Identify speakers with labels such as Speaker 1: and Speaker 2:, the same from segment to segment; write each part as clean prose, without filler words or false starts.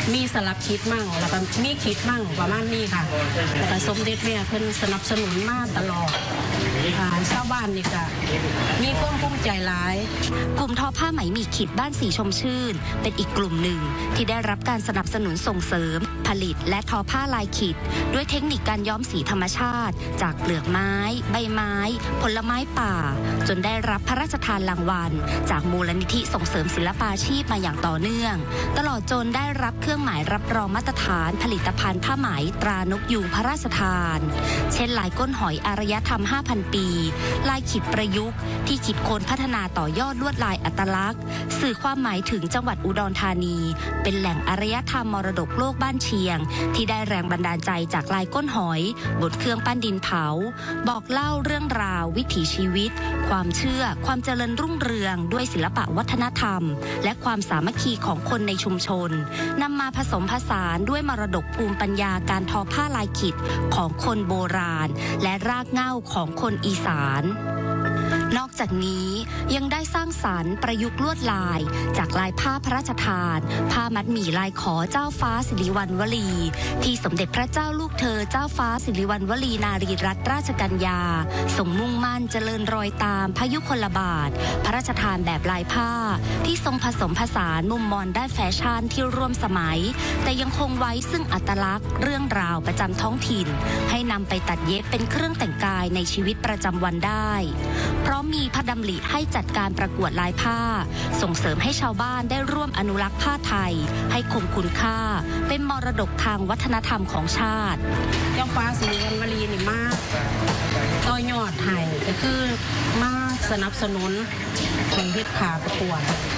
Speaker 1: มีสลับคิดมั่งแล้วก็มีคิดมั่งประมาณนี้ค่ะแต่สมเด็จแม่เพิ่นสนับสนุนมาตลอดชาวบ้านนี่ก็มีความภูมิใจหลาย
Speaker 2: กลุ่มทอผ้าไหมมีขีดบ้านสีชมชื่นเป็นอีกกลุ่มหนึ่งที่ได้รับการสนับสนุนส่งเสริมผลิตและทอผ้าลายขีดด้วยเทคนิคการย้อมสีธรรมชาติจากเปลือกไม้ใบไม้ผลไม้ป่าจนได้รับพระราชทานรางวัลจากมูลนิธิส่งเสริมศิลปาชีพมาอย่างต่อเนื่องตลอดจนได้รับเครื่องหมายรับรองมาตรฐานผลิตภัณฑ์ผ้าไหมตรานกยูงพระราชทานเช่นลายก้นหอยอารยธรรม 5,000 ปีลายขีดประยุกต์ที่คิดค้นพัฒนาต่อยอดลวดลายอัตลักษณ์สื่อความหมายถึงจังหวัดอุดรธานีเป็นแหล่งอารยธรรมมรดกโลกบ้านเชียงที่ได้แรงบันดาลใจจากลายก้นหอยบนเครื่องปั้นดินเผาบอกเล่าเรื่องราววิถีชีวิตความเชื่อความเจริญรุ่งเรืองด้วยศิลปะวัฒนธรรมและความสามัคคีของคนในชุมชนนำมาผสมผสานด้วยมรดกภูมิปัญญาการทอผ้าลายขิดของคนโบราณและรากเหง้าของคนอีสานนอกจากนี้ยังได้สร้างสรรค์ประยุกต์ลวดลายจากลายผ้าพระราชทานผ้ามัดหมี่ลายขอเจ้าฟ้าสิริวัณวลีที่สมเด็จพระเจ้าลูกเธอเจ้าฟ้าสิริวัณวลีนารีรัตนราชกัญญาทรงมุ่งมั่นเจริญรอยตามพยุคลบาทพระราชทานแบบลายผ้าที่ทรงผสมผสานมุมมองด้านแฟชั่นที่ร่วมสมัยแต่ยังคงไว้ซึ่งอัตลักษณ์เรื่องราวประจำท้องถิ่นให้นำไปตัดเย็บเป็นเครื่องแต่งกายในชีวิตประจำวันได้เพราะมีพระดำริให้จัดการประกวดลายผ้าส่งเสริมให้ชาวบ้านได้ร่วมอนุรักษ์ผ้าไทยให้คงคุณค่าเป็นมรดกทางวัฒนธรรมของชาติ
Speaker 1: เจ้าฟ้าสิริวัณวลีนี่มากต่อยอดไทยก็คือมาสนับสนุนคนเฮ็ดผ้าประกวด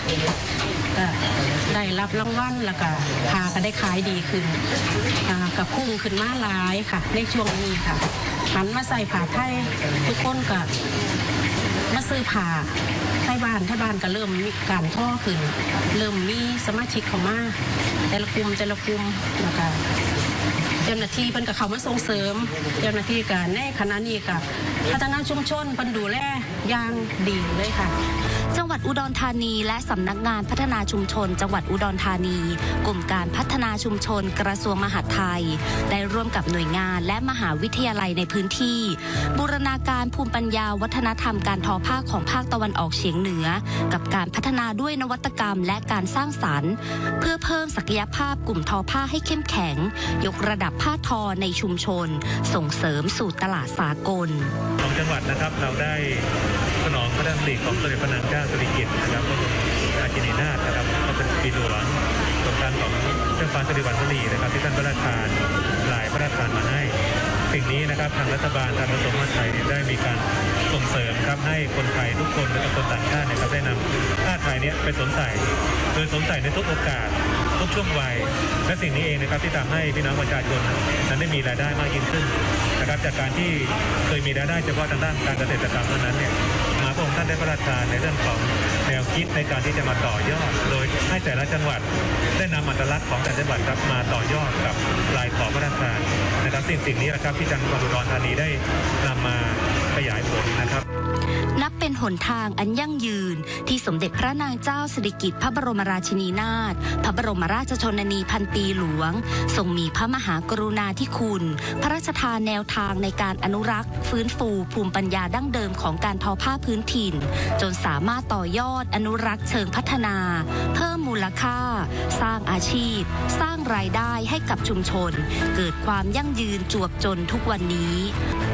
Speaker 1: ได้รับรางวัลแล้วก็ผ้าก็ได้ขายดีขึ้นกับพุ่งขึ้นมาหลายค่ะในช่วงนี้ค่ะหันมาใส่ผ้าไทยทุกคนก็มาซื้อผ้าไทยบ้านก็เริ่มมีการท่อขึ้นเริ่มมีสมาชิกเข้ามาแต่ละกลุ่มแล้วก็เจ้าหน้าที่เพิ่นก็เข้ามาส่งเสริมเจ้าหน้าที่ก็ในคณะนี้ก็พัฒนาชุมชนเพิ่นดูแลอย่างดีเลยค่ะ
Speaker 2: จังหวัดอุดรธานีและสำนักงานพัฒนาชุมชนจังหวัดอุดรธานีกลุ่มการพัฒนาชุมชนกระทรวงมหาดไทยได้ร่วมกับหน่วยงานและมหาวิทยาลัยในพื้นที่บูรณาการภูมิปัญญาวัฒนธรรมการทอผ้าของภาคตะวันออกเฉียงเหนือกับการพัฒนาด้วยนวัตกรรมและการสร้างสรรค์เพื่อเพิ่มศักยภาพกลุ่มทอผ้าให้เข้มแข็งยกระดับผ้าทอในชุมชนส่งเสริมสู่ตลาดสากล
Speaker 3: ของจังหวัดนะครับเราได้สนองพระดำริของสมเด็จพระนางเจ้าสิริกิติ์นะครับพระบรมราชินีนาถนะครับก็เป็นปีหลวงโครงการของเจ้าฟ้าสิริวัณวลีนะครับที่ท่านพระราชทานลายพระราชทานมาให้สิ่งนี้นะครับทางรัฐบาลทางกระทรวงมหาดไทยได้มีการส่งเสริมครับให้คนไทยทุกคนและคนต่างชาตินะครับได้นำผ้าไทยนี้ไปสวมใส่โดยสวมใส่ในทุกโอกาสทุกช่วงวัยและสิ่งนี้เองนะครับที่ทำให้พี่น้องประชาชนนั้นได้มีรายได้มากยิ่งขึ้นนะครับจากการที่เคยมีรายได้เฉพาะทางด้านการเกษตรกรรมเท่านั้นเนี่ยพระองค์ท่านได้พระราชทานในเรื่องของแนวคิดในการที่จะมาต่อยอดโดยให้แต่ละจังหวัดได้นำอัตลักษณ์ของแต่ละจังหวัดครับมาต่อยอดกับลายขอพระราชทานนะครับสิ่งนี้นะครับที่จังหวัดอุดรธานีได้นำมาขยายผลนะครับ
Speaker 2: นับเป็นหนทางอันยั่งยืนที่สมเด็จพระนางเจ้าสิริกิติ์พระบรมราชินีนาถพระบรมราชชนนีพันปีหลวงทรงมีพระมหากรุณาธิคุณพระราชทานแนวทางในการอนุรักษ์ฟื้นฟูภูมิปัญญาดั้งเดิมของการทอผ้าพื้นถิ่นจนสามารถต่อยอดอนุรักษ์เชิงพัฒนาเพิ่มมูลค่าสร้างอาชีพสร้างรายได้ให้กับชุมชนเกิดความยั่งยืนจวบจนทุกวันนี้